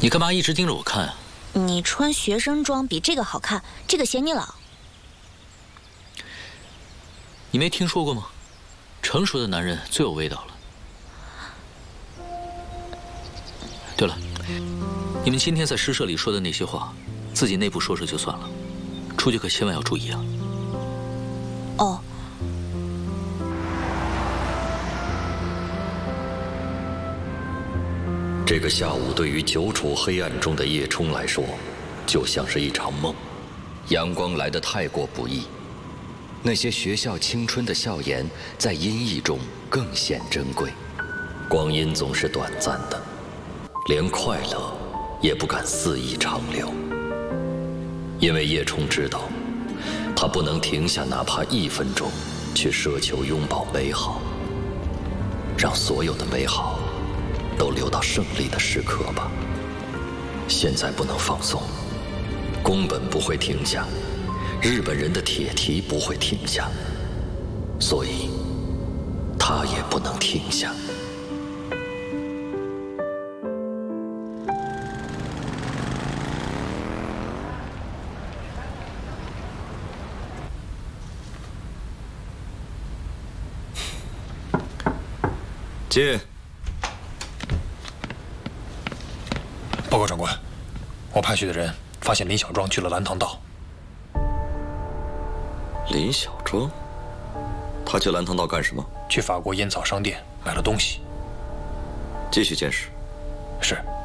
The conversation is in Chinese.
你干嘛一直盯着我看啊？ 你穿学生装比这个好看，这个显你老。 你没听说过吗？成熟的男人最有味道了。对了，你们今天在诗社里说的那些话，自己内部说说就算了，出去可千万要注意啊。 哦。 这个下午对于久处黑暗中的叶冲来说，就像是一场梦。阳光来得太过不易，那些学校青春的笑颜，在阴翳中更显珍贵。光阴总是短暂的，连快乐也不敢肆意长留。因为叶冲知道，他不能停下哪怕1分钟，去奢求拥抱美好，让所有的美好都留到胜利的时刻吧。现在不能放松，宫本不会停下，日本人的铁蹄不会停下，所以他也不能停下。 进。 报告长官，我派去的人发现林小庄去了蓝塘道。 林小庄，他去蓝塘道干什么？ 去法国烟草商店买了东西。 继续监视。 是。